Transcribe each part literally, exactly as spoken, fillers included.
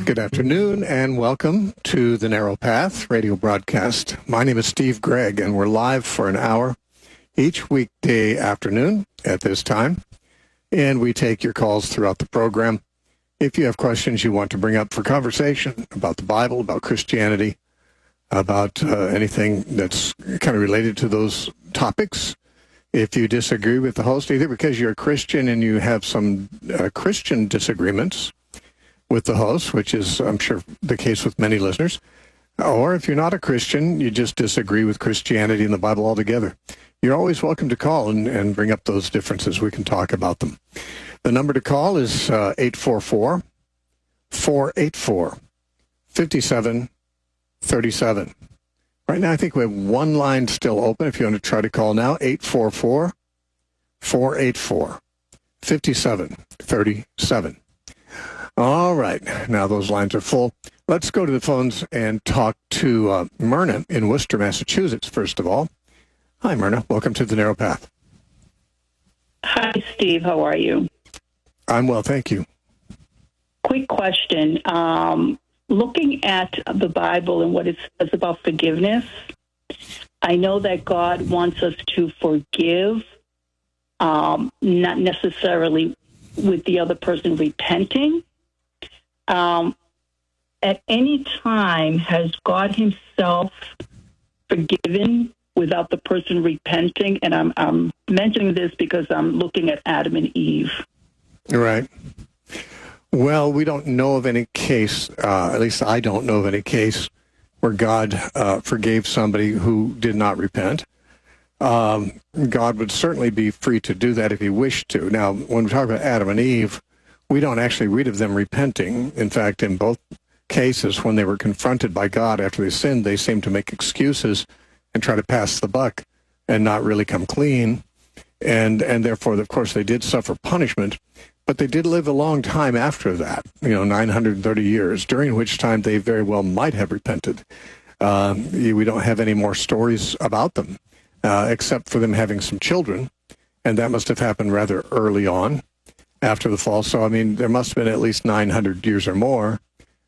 Good afternoon and welcome to the Narrow Path radio broadcast. My name is Steve Gregg and we're live for an hour each weekday afternoon at this time. And we take your calls throughout the program. If you have questions you want to bring up for conversation about the Bible, about Christianity, about uh, anything that's kind of related to those topics. If you disagree with the host, either because you're a Christian and you have some uh, Christian disagreements with the host, which is, I'm sure, the case with many listeners, or if you're not a Christian, you just disagree with Christianity and the Bible altogether, you're always welcome to call and, and bring up those differences. We can talk about them. The number to call is uh, eight four four, four eight four, five seven three seven. Right now, I think we have one line still open. If you want to try to call now, eight four four, four eight four, five seven three seven. All right. Now those lines are full. Let's go to the phones and talk to uh, Myrna in Worcester, Massachusetts, first of all. Hi, Myrna. Welcome to the Narrow Path. Hi, Steve. How are you? I'm well, thank you. Quick question. Um, looking at the Bible and what it says about forgiveness, I know that God wants us to forgive, um, not necessarily with the other person repenting. Um, at any time, has God himself forgiven without the person repenting? And I'm, I'm mentioning this because I'm looking at Adam and Eve. Right. Well, we don't know of any case, uh, at least I don't know of any case, where God uh, forgave somebody who did not repent. Um, God would certainly be free to do that if he wished to. Now, when we talk about Adam and Eve, we don't actually read of them repenting. In fact, in both cases, when they were confronted by God after they sinned, they seemed to make excuses and try to pass the buck and not really come clean. And and therefore, of course, they did suffer punishment, but they did live a long time after that, you know, nine hundred thirty years, during which time they very well might have repented. Um, we don't have any more stories about them, uh, except for them having some children, and that must have happened rather early on after the fall. So, I mean, there must have been at least nine hundred years or more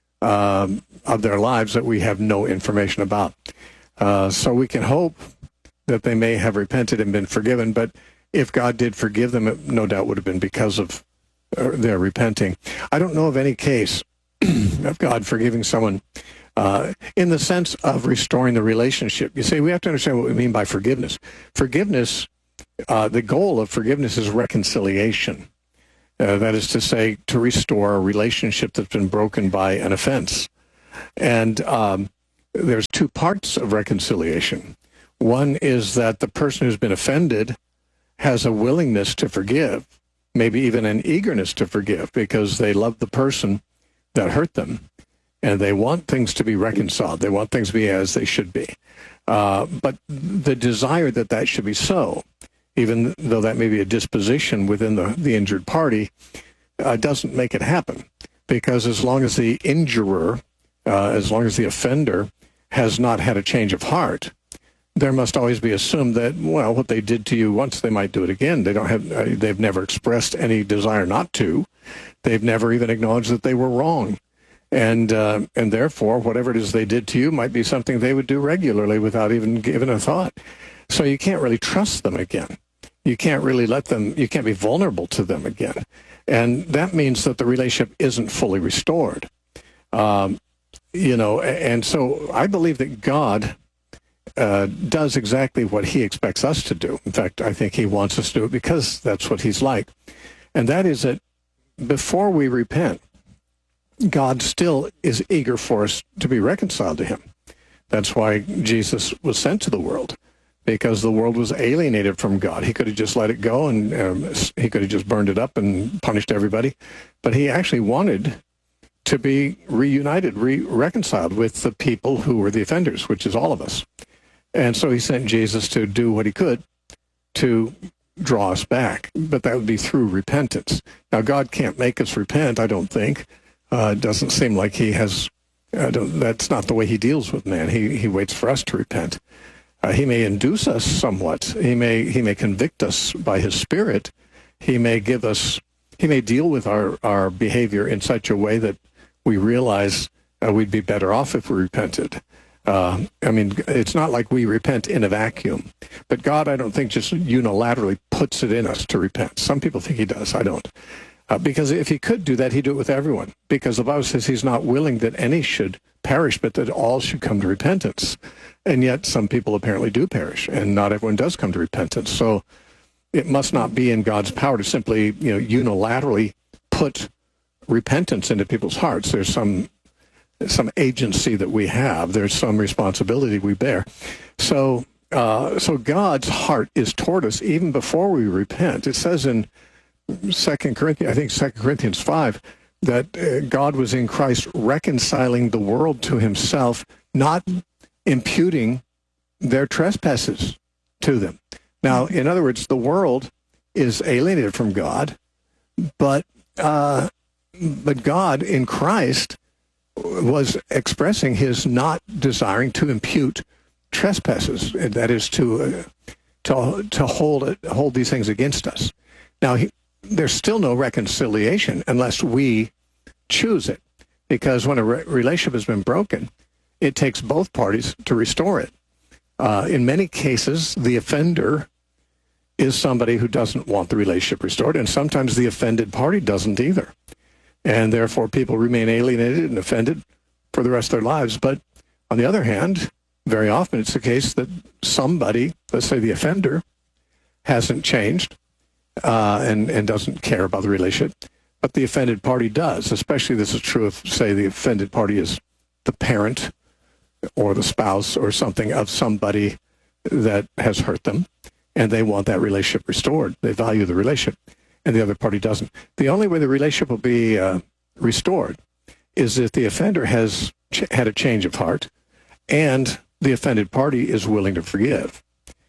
um, of their lives that we have no information about. Uh, so we can hope that they may have repented and been forgiven, but if God did forgive them, it no doubt would have been because of uh, their repenting. I don't know of any case of God forgiving someone uh, in the sense of restoring the relationship. You see, we have to understand what we mean by forgiveness. Forgiveness, uh, the goal of forgiveness is reconciliation. Uh, that is to say, to restore a relationship that's been broken by an offense. And um, there's two parts of reconciliation. One is that the person who's been offended has a willingness to forgive, maybe even an eagerness to forgive, because they love the person that hurt them, and they want things to be reconciled. They want things to be as they should be. Uh, but the desire that that should be so, even though that may be a disposition within the, the injured party, uh, doesn't make it happen. Because as long as the injurer, uh, as long as the offender has not had a change of heart, there must always be assumed that, well, what they did to you once, they might do it again. They don't have, uh, they've never expressed any desire not to. They've never even acknowledged that they were wrong. And uh, and therefore, whatever it is they did to you might be something they would do regularly without even giving a thought. So you can't really trust them again. You can't really let them, you can't be vulnerable to them again. And that means that the relationship isn't fully restored. Um, you know, and so I believe that God uh, does exactly what he expects us to do. In fact, I think he wants us to do it because that's what he's like. And that is that before we repent, God still is eager for us to be reconciled to him. That's why Jesus was sent to the world, because the world was alienated from God. He could have just let it go, and um, he could have just burned it up and punished everybody. But he actually wanted to be reunited, re- reconciled with the people who were the offenders, which is all of us. And so he sent Jesus to do what he could to draw us back. But that would be through repentance. Now, God can't make us repent, I don't think. Uh, it doesn't seem like he has, uh, that's not the way he deals with man. He he waits for us to repent. Uh, he may induce us somewhat. He may he may convict us by his Spirit. He may give us, he may deal with our, our behavior in such a way that we realize uh, we'd be better off if we repented. Uh, I mean, it's not like we repent in a vacuum. But God, I don't think, just unilaterally puts it in us to repent. Some people think he does. I don't. Uh, because if he could do that, he'd do it with everyone. Because the Bible says he's not willing that any should perish, but that all should come to repentance. And yet some people apparently do perish, and not everyone does come to repentance. So it must not be in God's power to simply, you know, unilaterally put repentance into people's hearts. There's some some agency that we have. There's some responsibility we bear. So uh, so God's heart is toward us even before we repent. It says in Second Corinthians, I think Second Corinthians five, that uh, God was in Christ reconciling the world to himself, not imputing their trespasses to them. Now, in other words, the world is alienated from God, but uh, but God in Christ was expressing his not desiring to impute trespasses. That is to uh, to to hold hold these things against us. Now, he, there's still no reconciliation unless we choose it, because when a re- relationship has been broken, it takes both parties to restore it. Uh, in many cases, the offender is somebody who doesn't want the relationship restored, and sometimes the offended party doesn't either. And therefore, people remain alienated and offended for the rest of their lives. But on the other hand, very often it's the case that somebody, let's say the offender, hasn't changed uh, and, and doesn't care about the relationship, but the offended party does. Especially this is true if, say, the offended party is the parent or the spouse or something of somebody that has hurt them, and they want that relationship restored. They value the relationship, and the other party doesn't. The only way the relationship will be uh, restored is if the offender has ch- had a change of heart and the offended party is willing to forgive.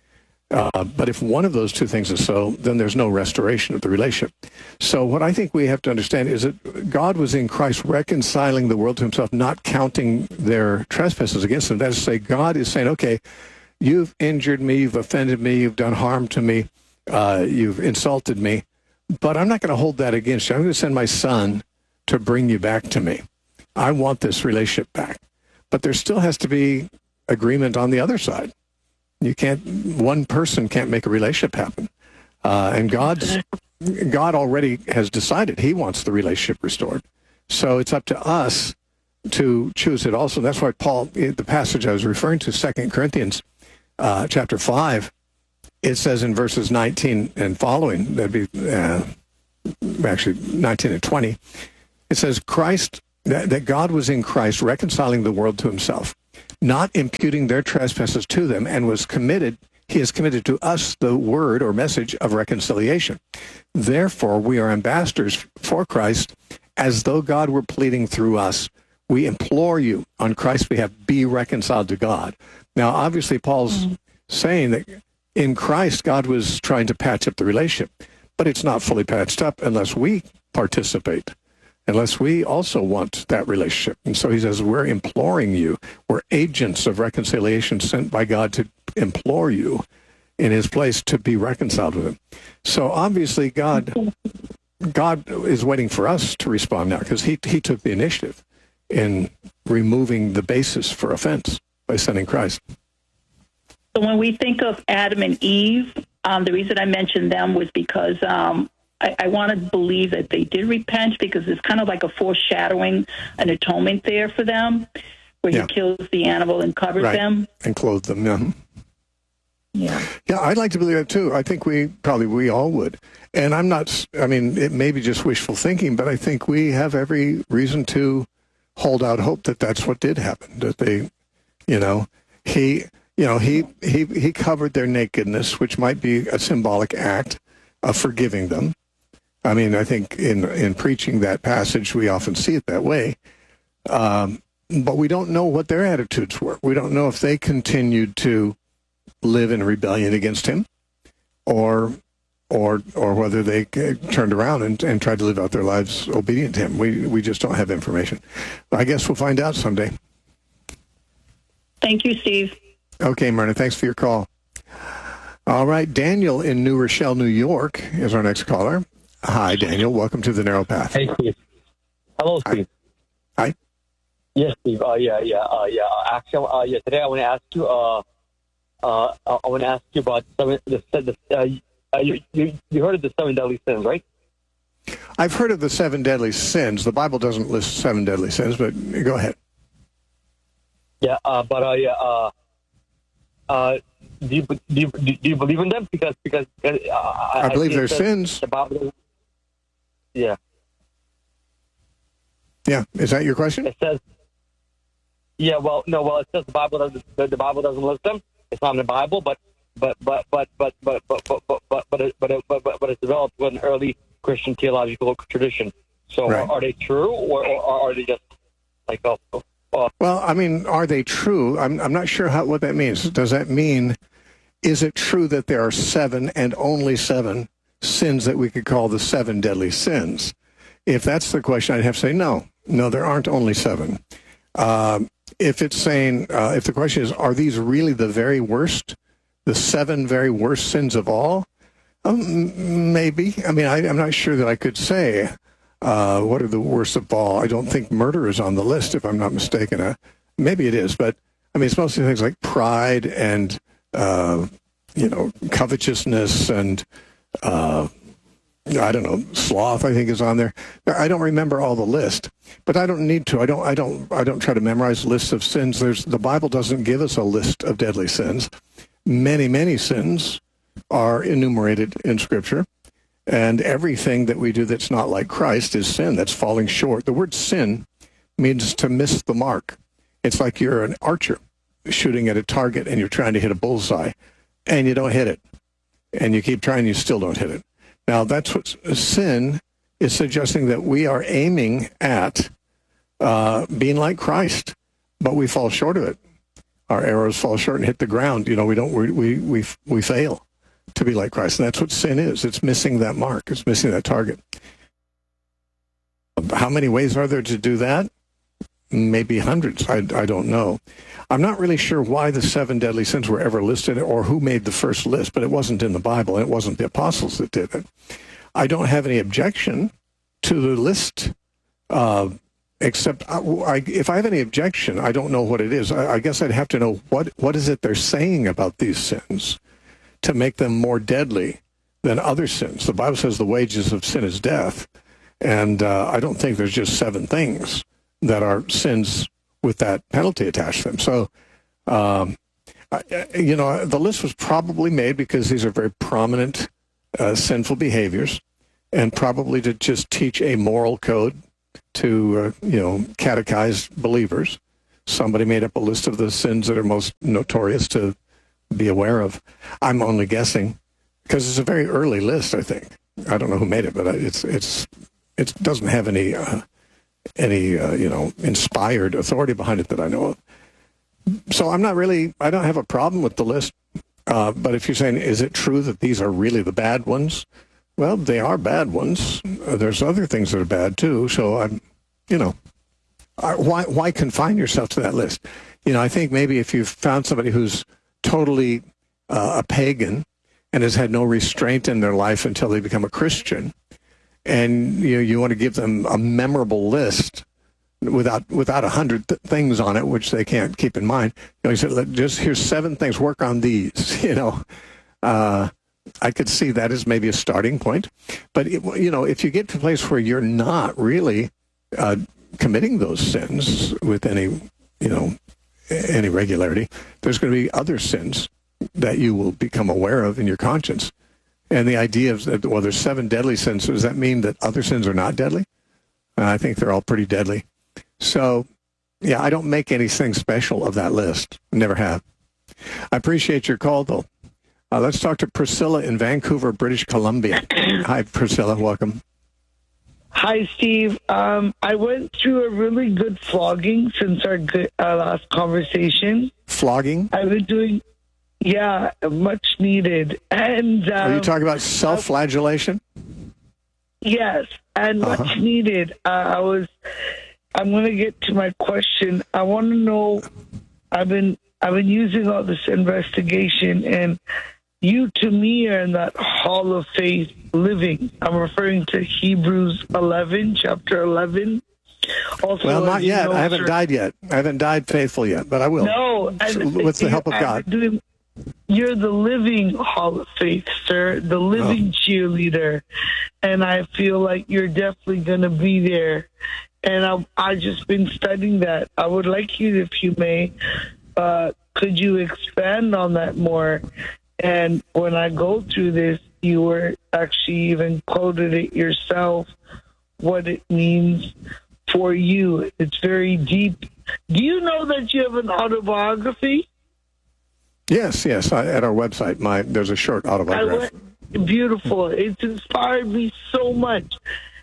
Uh, but if one of those two things is so, then there's no restoration of the relationship. So what I think we have to understand is that God was in Christ reconciling the world to himself, not counting their trespasses against them. That is to say, God is saying, okay, you've injured me, you've offended me, you've done harm to me, uh, you've insulted me, but I'm not going to hold that against you. I'm going to send my son to bring you back to me. I want this relationship back. But there still has to be agreement on the other side. You can't, one person can't make a relationship happen. Uh, and God's, God already has decided he wants the relationship restored. So it's up to us to choose it also. That's why Paul, the passage I was referring to, Second Corinthians uh, chapter five, it says in verses nineteen and following, that'd be uh, actually nineteen and twenty, it says, Christ, that, that God was in Christ reconciling the world to himself, not imputing their trespasses to them, and was committed, he has committed to us the word or message of reconciliation. Therefore, we are ambassadors for Christ, as though God were pleading through us. We implore you on Christ's behalf, be reconciled to God. Now, obviously, Paul's mm-hmm. saying that in Christ, God was trying to patch up the relationship, but it's not fully patched up unless we participate, unless we also want that relationship. And so he says, we're imploring you. We're agents of reconciliation sent by God to implore you in his place to be reconciled with him. So obviously God God is waiting for us to respond now, because he, he took the initiative in removing the basis for offense by sending Christ. So when we think of Adam and Eve, um, the reason I mentioned them was because um, I, I want to believe that they did repent, because it's kind of like a foreshadowing, an atonement there for them, where yeah. he kills the animal and covers right. them. And clothes them, yeah. Yeah. Yeah, I'd like to believe that too. I think we, probably we all would. And I'm not, I mean, it may be just wishful thinking, but I think we have every reason to hold out hope that that's what did happen, that they, you know, he, you know, he, he, he covered their nakedness, which might be a symbolic act of forgiving them. I mean, I think in, in preaching that passage, we often see it that way. Um, but we don't know what their attitudes were. We don't know if they continued to live in rebellion against him, or or or whether they turned around and, and tried to live out their lives obedient to him. We we just don't have information. I guess we'll find out someday. Thank you, Steve. Okay, Myrna, thanks for your call. All right, Daniel in New Rochelle, New York is our next caller. Hi, Daniel. Welcome to the Narrow Path. Hey, Steve. Hello, Steve. Hi. Yes, Steve. Uh, yeah, yeah, uh, yeah. Uh, Actually, uh, yeah. Today I want to ask you. Uh, uh, I want to ask you about seven. The, the, uh, uh, you, you you heard of the seven deadly sins, right? I've heard of the seven deadly sins. The Bible doesn't list seven deadly sins, but go ahead. Yeah. Uh, but uh, yeah. Uh, uh, do you do you, do you believe in them? Because because uh, I, I believe see they're it says sins. The Bible. Yeah. Yeah. Is that your question? It says. Yeah. Well, no. Well, it says the Bible doesn't. The, the Bible doesn't list them. It's not in the Bible, but but but but but but but but but but but it, but, it, but, but, but it's developed with an early Christian theological tradition. So Right. are they true, or, or are they just like oh, oh, Well, I mean, are they true? I'm I'm not sure how what that means. Does that mean, is it true that there are seven and only seven sins that we could call the seven deadly sins? If that's the question, I'd have to say no. No, there aren't only seven. Um, if it's saying, uh, if the question is, are these really the very worst, the seven very worst sins of all? Um, maybe. I mean, I, I'm not sure that I could say uh, what are the worst of all. I don't think murder is on the list, if I'm not mistaken. Uh, maybe it is, but I mean, it's mostly things like pride and, uh, you know, covetousness and, uh, I don't know, sloth, I think, is on there. I don't remember all the list, but I don't need to. I don't. I don't. I don't try to memorize lists of sins. There's the Bible doesn't give us a list of deadly sins. Many, many sins are enumerated in Scripture, and everything that we do that's not like Christ is sin. That's falling short. The word sin means to miss the mark. It's like you're an archer shooting at a target and you're trying to hit a bullseye, and you don't hit it, and you keep trying, you still don't hit it. Now, that's what sin is suggesting, that we are aiming at uh, being like Christ, but we fall short of it. Our arrows fall short and hit the ground. You know, we don't. We we we, we fail to be like Christ, and that's what sin is. It's missing that mark. It's missing that target. How many ways are there to do that? Maybe hundreds. I I don't know. I'm not really sure why the seven deadly sins were ever listed or who made the first list, but it wasn't in the Bible, and it wasn't the apostles that did it. I don't have any objection to the list, uh, except I, I, if I have any objection, I don't know what it is. I, I guess I'd have to know what, what is it they're saying about these sins to make them more deadly than other sins. The Bible says the wages of sin is death, and uh, I don't think there's just seven things that are sins with that penalty attached to them. So, um, I, you know, the list was probably made because these are very prominent uh, sinful behaviors, and probably to just teach a moral code to, uh, you know, catechize believers. Somebody made up a list of the sins that are most notorious to be aware of. I'm only guessing because it's a very early list, I think. I don't know who made it, but it's it's it doesn't have any uh, any uh, you know inspired authority behind it that I know of. So I'm not really. I don't have a problem with the list. Uh, but if you're saying, is it true that these are really the bad ones? Well, they are bad ones. Uh, there's other things that are bad too. So I'm, you know, I, why why confine yourself to that list? You know, I think maybe if you've found somebody who's totally uh, a pagan and has had no restraint in their life until they become a Christian, and you know, you want to give them a memorable list without without a hundred th- things on it, which they can't keep in mind. You know, you said, Let, just here's seven things, work on these. You know, uh, I could see that as maybe a starting point. But it, you know, if you get to a place where you're not really uh, committing those sins with any, you know, any regularity, there's going to be other sins that you will become aware of in your conscience. And the idea of that, well, there's seven deadly sins. So does that mean that other sins are not deadly? Uh, I think they're all pretty deadly. So, yeah, I don't make anything special of that list. Never have. I appreciate your call, though. Uh, let's talk to Priscilla in Vancouver, British Columbia. Hi, Priscilla. Welcome. Hi, Steve. Um, I went through a really good flogging since our good, uh, last conversation. Flogging? I've been doing, yeah, much needed. And um, Are you talking about self-flagellation? Yes, and Uh-huh. much needed. Uh, I was. I'm going to get to my question. I want to know. I've been I've been using all this investigation, and you, to me, are in that hall of faith living. I'm referring to Hebrews eleven, chapter eleven. Also, Well, as not you yet. know, I haven't sir- died yet. I haven't died faithful yet, but I will. No, So, and- with the help of I've God. been doing- you're the living Hall of Faith, sir, the living Oh. cheerleader, and I feel like you're definitely going to be there. And I, I've just been studying that. I would like you, if you may, uh, could you expand on that more? And when I go through this, you were actually even quoted it yourself, what it means for you. It's very deep. Do you know that you have an autobiography? Yes, yes. I, at our website, my there's a short I autobiography. went, beautiful. It's inspired me so much.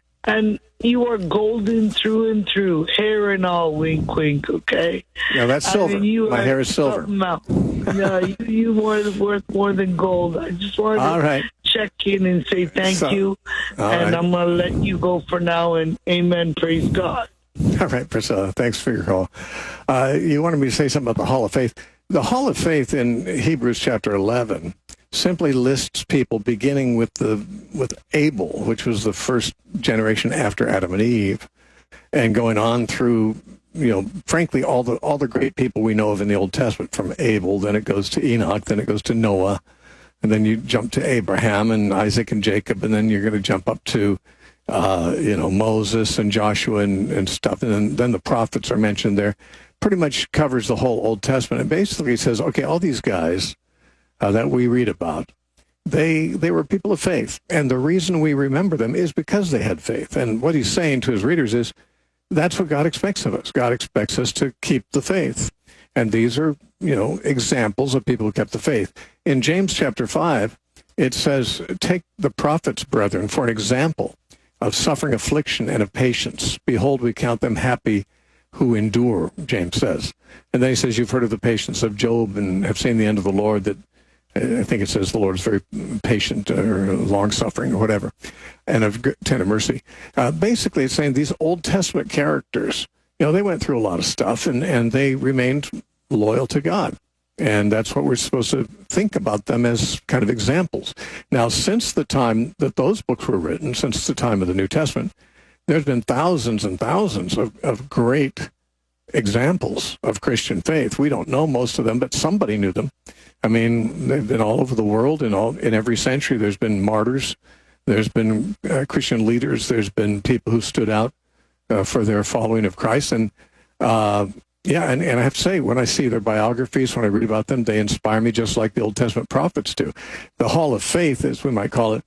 And you are golden through and through, hair and all, wink, wink, okay? Yeah, that's I silver. mean, you My are hair is silver. something else. No, you, you more worth more than gold. I just wanted All to right. check in and say thank So- you. all And right. I'm going to let you go for now, and amen, praise God. All right, Priscilla, thanks for your call. Uh, you wanted me to say something about the Hall of Faith. The Hall of Faith in Hebrews chapter eleven simply lists people beginning with the with Abel, which was the first generation after Adam and Eve, and going on through, you know, frankly, all the all the great people we know of in the Old Testament, from Abel, then it goes to Enoch, then it goes to Noah, and then you jump to Abraham and Isaac and Jacob, and then you're going to jump up to Uh, you know, Moses and Joshua and, and stuff. And then, then the prophets are mentioned there. Pretty much covers the whole Old Testament. And basically says, okay, all these guys uh, that we read about, they they were people of faith. And the reason we remember them is because they had faith. And what he's saying to his readers is, that's what God expects of us. God expects us to keep the faith. And these are, you know, examples of people who kept the faith. In James chapter five, it says, take the prophets, brethren, for an example of suffering affliction and of patience. Behold, we count them happy who endure, James says. And then he says, you've heard of the patience of Job and have seen the end of the Lord, that I think it says the Lord is very patient or long-suffering or whatever, and of tender mercy. Uh, basically, it's saying these Old Testament characters, you know, they went through a lot of stuff, and, and they remained loyal to God. And that's what we're supposed to think about them as kind of examples. Now, since the time that those books were written, since the time of the New Testament, there's been thousands and thousands of, of great examples of Christian faith. We don't know most of them, but somebody knew them. I mean, they've been all over the world, and all in every century there's been martyrs, there's been uh, Christian leaders, there's been people who stood out uh, for their following of Christ. And uh, Yeah, and, and I have to say, when I see their biographies, when I read about them, they inspire me just like the Old Testament prophets do. The Hall of Faith, as we might call it,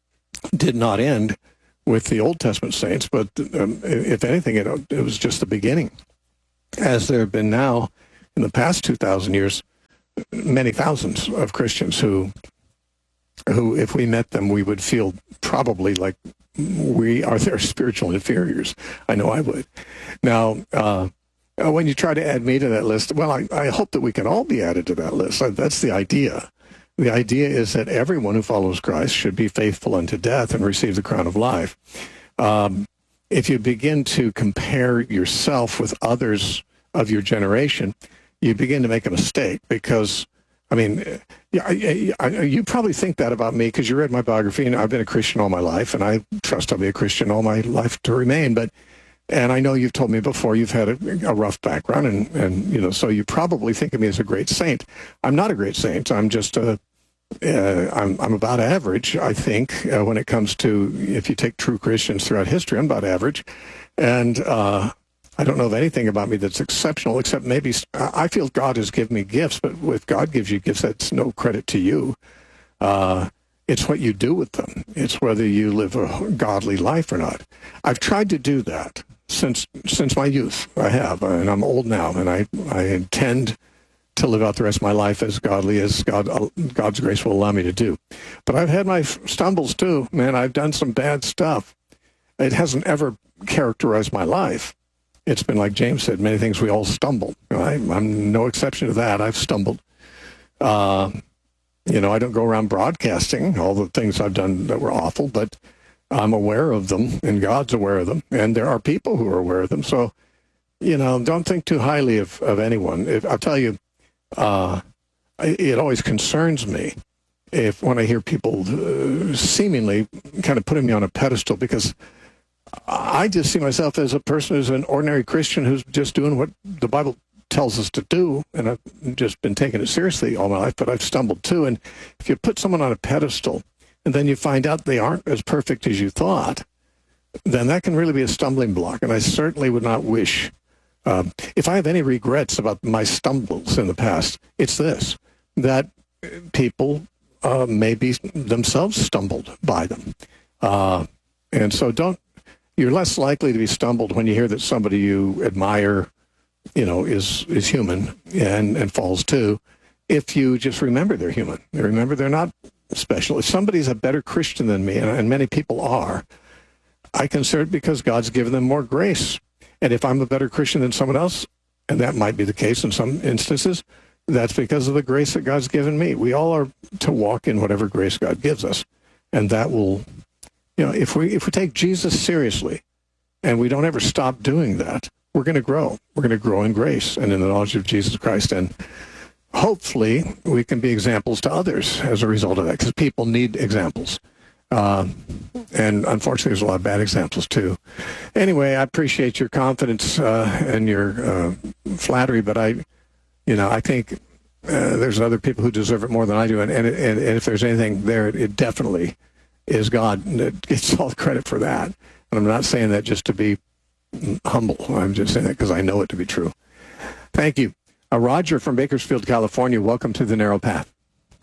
did not end with the Old Testament saints, but um, if anything, it, it was just the beginning. As there have been now, in the past two thousand years, many thousands of Christians who, who, if we met them, we would feel probably like we are their spiritual inferiors. I know I would. Now, uh, when you try to add me to that list, well, I, I hope that we can all be added to that list. That's the idea. The idea is that everyone who follows Christ should be faithful unto death and receive the crown of life. Um, if you begin to compare yourself with others of your generation, you begin to make a mistake because, I mean, yeah, I, I, you probably think that about me because you read my biography, and I've been a Christian all my life, and I trust I'll be a Christian all my life to remain. But And I know you've told me before you've had a, a rough background, and, and, you know, so you probably think of me as a great saint. I'm not a great saint. I'm just a, uh, I'm, I'm about average, I think, uh, when it comes to, if you take true Christians throughout history, I'm about average. And uh, I don't know of anything about me that's exceptional, except maybe I feel God has given me gifts, but if God gives you gifts, that's no credit to you. Uh, It's what you do with them. It's whether you live a godly life or not. I've tried to do that since since my youth. I have, and I'm old now, and I, I intend to live out the rest of my life as godly as God God's grace will allow me to do. But I've had my stumbles too, man. I've done some bad stuff. It hasn't ever characterized my life. It's been like James said, many things we all stumble. I, I'm no exception to that. I've stumbled. Uh, You know, I don't go around broadcasting all the things I've done that were awful, but I'm aware of them, and God's aware of them, and there are people who are aware of them. So, you know, don't think too highly of, of anyone. If, I'll tell you, uh, it always concerns me if when I hear people uh, seemingly kind of putting me on a pedestal, because I just see myself as a person who's an ordinary Christian who's just doing what the Bible tells us to do, and I've just been taking it seriously all my life, but I've stumbled too. And if you put someone on a pedestal and then you find out they aren't as perfect as you thought, then that can really be a stumbling block. And I certainly would not wish, um, if I have any regrets about my stumbles in the past, it's this, that people uh, maybe themselves stumbled by them. Uh, and so don't, you're less likely to be stumbled when you hear that somebody you admire, you know, is is human and, and falls too, if you just remember they're human. Remember they're not special. If somebody's a better Christian than me, and, and many people are, I consider it because God's given them more grace. And if I'm a better Christian than someone else, and that might be the case in some instances, that's because of the grace that God's given me. We all are to walk in whatever grace God gives us. And that will, you know, if we if we take Jesus seriously and we don't ever stop doing that, we're going to grow. We're going to grow in grace and in the knowledge of Jesus Christ. And hopefully we can be examples to others as a result of that, because people need examples. Uh, and unfortunately, there's a lot of bad examples, too. Anyway, I appreciate your confidence uh, and your uh, flattery, but I, you know, I think uh, there's other people who deserve it more than I do. And, and, and if there's anything there, it definitely is God that gets all the credit for that. And I'm not saying that just to be humble. I'm just saying that because I know it to be true. Thank you. Uh, Roger from Bakersfield, California, welcome to The Narrow Path.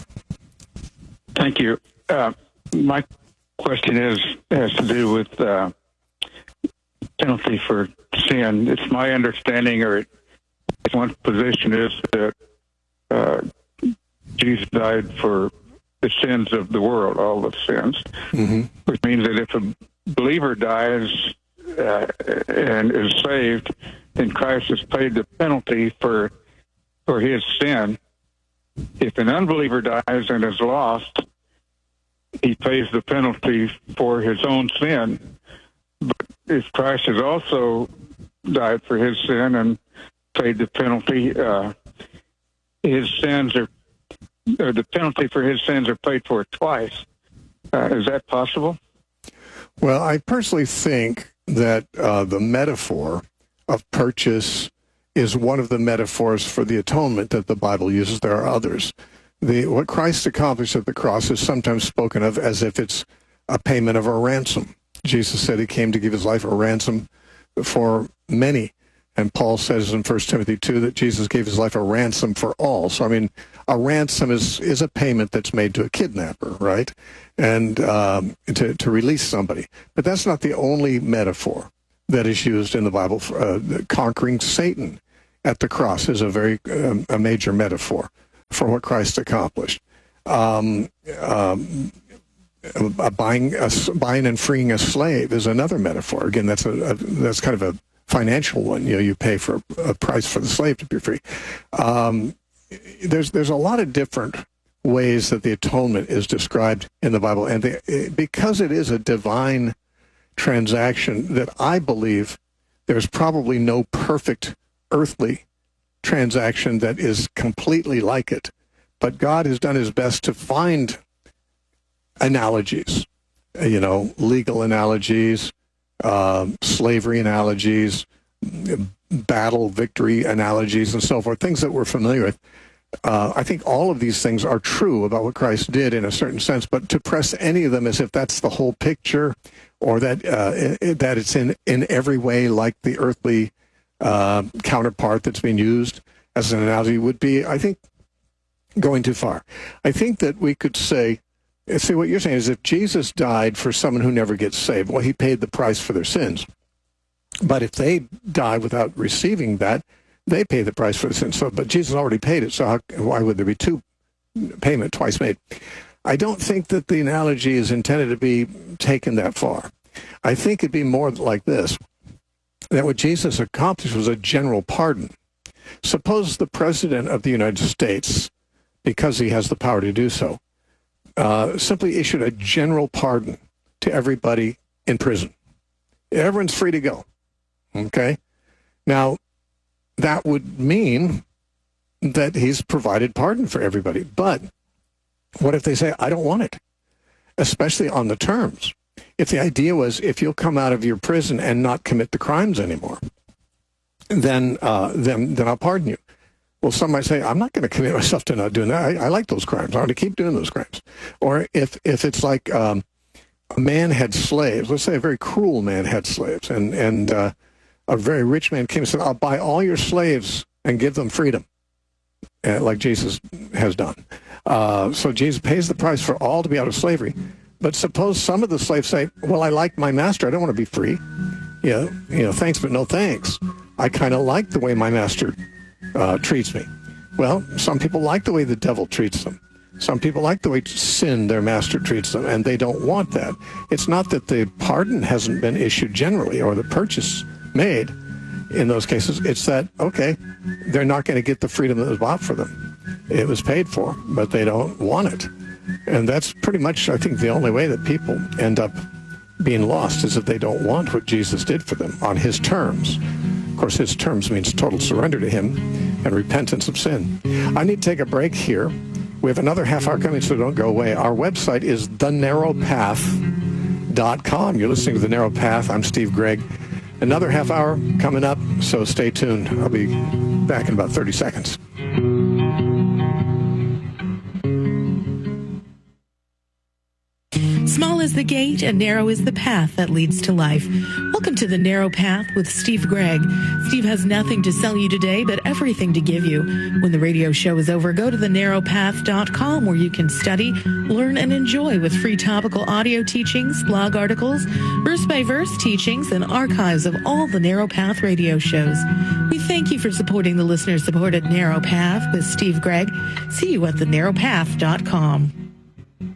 Thank you. Uh, my question is has to do with uh, penalty for sin. It's my understanding, or it, one position is that uh, Jesus died for the sins of the world, all the sins, mm-hmm. which means that if a believer dies uh, and is saved, then Christ has paid the penalty for for his sin. If an unbeliever dies and is lost, he pays the penalty for his own sin. But if Christ has also died for his sin and paid the penalty, uh, his sins are, or the penalty for his sins are paid for twice. Uh, is that possible? Well, I personally think that uh, the metaphor of purchase is one of the metaphors for the atonement that the Bible uses. There are others. The, what Christ accomplished at the cross is sometimes spoken of as if it's a payment of a ransom. Jesus said he came to give his life a ransom for many. And Paul says in First Timothy two that Jesus gave his life a ransom for all. So, I mean, a ransom is, is a payment that's made to a kidnapper, right? And um, to, to release somebody. But that's not the only metaphor that is used in the Bible. For, uh, conquering Satan at the cross is a very um, a major metaphor for what Christ accomplished. Um, um, uh, buying a, buying and freeing a slave is another metaphor. Again, that's a, a that's kind of a financial one. You know, you pay for a, a price for the slave to be free. Um, there's there's a lot of different ways that the atonement is described in the Bible, and the, because it is a divine transaction, that I believe there's probably no perfect earthly transaction that is completely like it, but God has done his best to find analogies, you know, legal analogies, uh, slavery analogies, battle victory analogies, and so forth, things that we're familiar with. Uh, I think all of these things are true about what Christ did in a certain sense, but to press any of them as if that's the whole picture, or that uh, it, that it's in, in every way like the earthly uh, counterpart that's being used as an analogy would be, I think, going too far. I think that we could say, see, what you're saying is if Jesus died for someone who never gets saved, well, he paid the price for their sins. But if they die without receiving that, they pay the price for the sin. So, but Jesus already paid it, so how, why would there be two payment twice made? I don't think that the analogy is intended to be taken that far. I think it'd be more like this, that what Jesus accomplished was a general pardon. Suppose the President of the United States, because he has the power to do so, uh, simply issued a general pardon to everybody in prison. Everyone's free to go, okay? Now, that would mean that he's provided pardon for everybody. But what if they say, I don't want it, especially on the terms? if the idea was if you'll come out of your prison and not commit the crimes anymore, then uh, then then I'll pardon you. Well, some might say, I'm not going to commit myself to not doing that. I, I like those crimes. I want to keep doing those crimes. Or if if it's like um, a man had slaves, let's say a very cruel man had slaves, and and uh, a very rich man came and said, I'll buy all your slaves and give them freedom, uh, like Jesus has done. Uh, so Jesus pays the price for all to be out of slavery. But suppose some of the slaves say, well, I like my master. I don't want to be free. You know, you know, thanks, but no thanks. I kind of like the way my master uh, treats me. Well, some people like the way the devil treats them. Some people like the way sin, their master, treats them, and they don't want that. It's not that the pardon hasn't been issued generally or the purchase made in those cases. It's that, okay, they're not going to get the freedom that was bought for them. It was paid for, but they don't want it. And that's pretty much, I think, the only way that people end up being lost is if they don't want what Jesus did for them on his terms. Of course, his terms means total surrender to him and repentance of sin. I need to take a break here. We have another half hour coming, so don't go away. Our website is the narrow path dot com. You're listening to The Narrow Path. I'm Steve Gregg. Another half hour coming up, so stay tuned. I'll be back in about thirty seconds. Small is the gate and narrow is the path that leads to life. Welcome to The Narrow Path with Steve Gregg. Steve has nothing to sell you today, but everything to give you. When the radio show is over, go to the narrow path dot com where you can study, learn, and enjoy with free topical audio teachings, blog articles, verse-by-verse teachings, and archives of all the Narrow Path radio shows. We thank you for supporting the listener-supported Narrow Path with Steve Gregg. See you at the narrow path dot com.